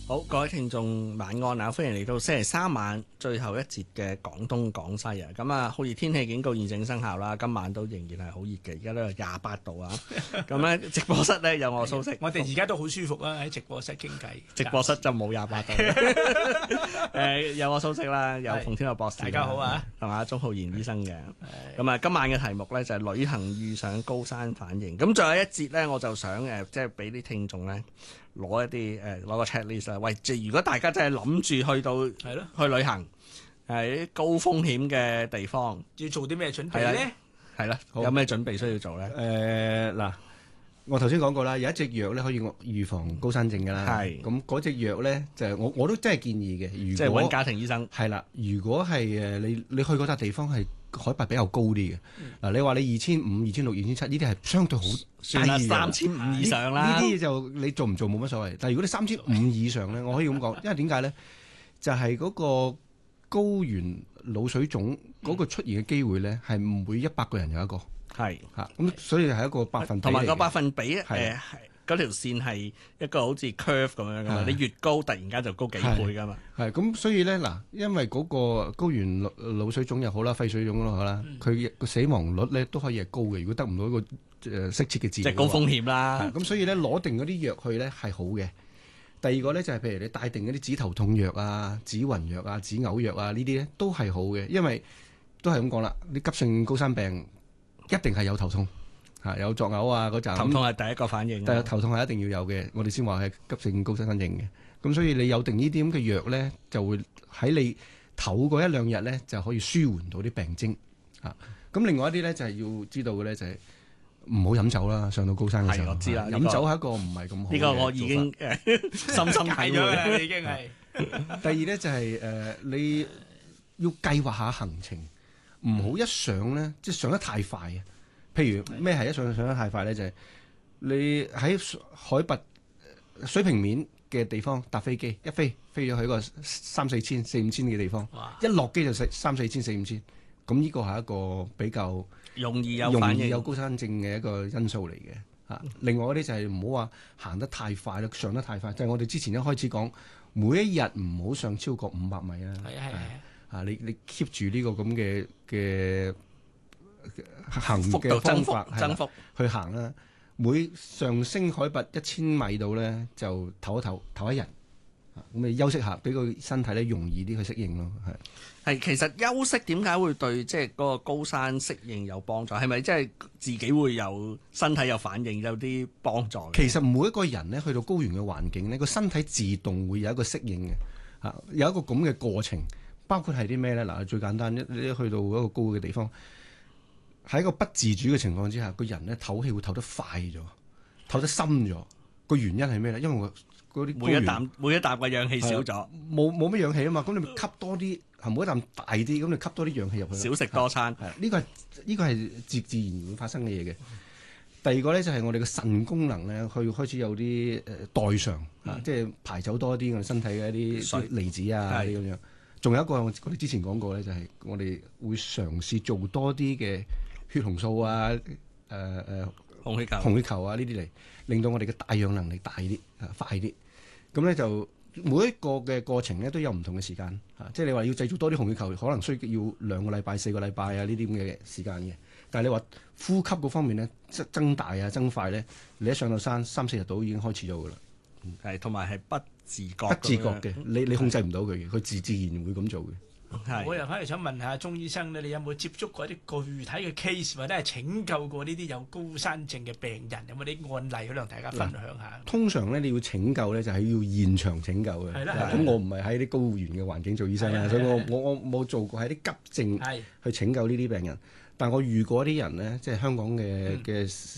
好，各位聽眾晚安啊！歡迎嚟到星期三晚最後一節嘅廣東廣西啊！咁啊，酷熱天氣警告現正生效啦，今晚都仍然係好熱嘅，而家都有28度啊！咁咧直播室咧有我蘇軾， 我哋而家都好舒服啊！喺直播室傾偈， 直播室就冇28度。有我蘇軾啦，有馮天樂博士， 大家好啊， 同埋鍾浩然醫生嘅。咁啊，今晚嘅題目咧就係旅行遇上高山反應。咁最後一節咧，我就想即係俾啲聽眾咧。攞個 checklist 啦。喂，如果大家真係諗住去到係咯去旅行，啲高風險嘅地方， 要做啲咩準備咧？ 係啦，有咩準備需要做咧？ 嗱，我頭先講過啦，有一隻藥咧可以預防高山症㗎啦。 係咁嗰隻藥咧就係我都真係建議嘅。 即係揾家庭醫生。 係啦，如果係你去嗰笪地方係海拔比較高啲嘅，嗱你話你2500、2600、2700呢啲係相對好算啦，3500以上啦。 呢啲就你做唔做冇乜所謂。但係如果你3500以上咧，我可以咁講，因為點解咧？就係嗰個高原腦水腫嗰個出現嘅機會咧，係每100個人有一個。 係嚇，咁所以係一個百分比， 同埋個百分比嗰條線係一個好似 curve 咁樣噶嘛，你越高突然間就高幾倍噶嘛。係咁，所以咧嗱，因為嗰個高原腦水腫又好啦，肺水腫都好啦，佢個死亡率咧都可以係高嘅。如果得唔到一個適切嘅治療， 即係高風險啦。 咁所以咧攞定嗰啲藥去咧係好嘅。第二個咧就係譬如你帶定嗰啲止頭痛藥啊、止暈藥啊、止嘔藥啊呢啲咧都係好嘅，因為都係咁講啦，啲急性高山病一定係有頭痛。有作嘔啊嗰陣， 頭痛係第一個反應。 但係頭痛係一定要有嘅，我哋先話係急性高山症嘅。咁所以你有定呢啲咁嘅藥咧，就會喺你唞過1、2日咧，就可以舒緩到啲病徵。咁另外一啲咧就係要知道嘅咧，就係唔好飲酒啦。上到高山嘅時候， 我知啦， 飲酒係一個唔係咁好嘅做法。 呢個我已經深深體會咗已經係。 第二咧就係你要計劃下行程，唔好一上咧即係上得太快啊。譬如咩係一上得太快咧？就係你喺海拔水平面嘅地方搭飛機，一飛咗去個3、4千、4、5千嘅地方，一落機就3、4千、4、5千。咁呢個係一個比較容易有高山症嘅一個因素嚟嘅。另外嗰啲就係唔好話行得太快啦，上得太快。就係我哋之前一開始講，每一日唔好上超過500米啦。係你 keep 住呢個咁嘅行嘅方法增幅去行啦，每上升海拔1000米度咧，就唞一日，咁你休息下，俾個身體咧容易啲去適應咯。 係其實休息點解會對即係嗰個高山適應有幫助？係咪即係自己會有身體有反應，有啲幫助？ 其實每一個人咧去到高原嘅環境咧，個身體自動會有一個適應嘅，有一個咁嘅過程。包括係啲咩咧？嗱，最簡單，你去到一個高嘅地方。喺一個不自主嘅情況之下，個人咧唞氣會唞得快咗，唞得深咗。個原因係咩咧？因為嗰啲每一啖嘅氧氣少咗， 冇乜氧氣啊嘛。咁你咪吸多啲，係每一啖大啲，咁你吸多啲氧氣入去。 少食多餐， 呢個係自然會發生嘅嘢嘅。第二個咧就係我哋嘅腎功能咧，去開始有啲代償，即係排走多啲我哋身體嘅一啲離子啊啲咁樣。仲有一個我哋之前講過咧，就係我哋會嘗試做多啲嘅血紅素啊、紅血球啊呢啲嚟，令到我哋嘅帶氧能力大啲、快啲。咁咧就每一個嘅過程咧都有唔同嘅時間，即係你話要製造多啲紅血球，可能需要2個禮拜、4個禮拜啊呢啲咁嘅時間嘅。但係你話呼吸嗰方面咧增大啊、增快咧，你一上到山3、4日度已經開始咗噶啦。 係同埋係不自覺嘅，你控制唔到佢嘅，佢自然會咁做嘅。 我又反而想問下鍾醫生咧，你有冇接觸過一啲具體嘅 case，或者係拯救過呢啲有高山症嘅病人？有冇啲案例可以同大家分享下？ 通常咧，你要拯救咧，就係要現場拯救嘅。咁我唔係喺啲高原嘅環境做醫生啦，所以我冇做過喺啲急症去拯救呢啲病人。但我遇過啲人咧，即係香港嘅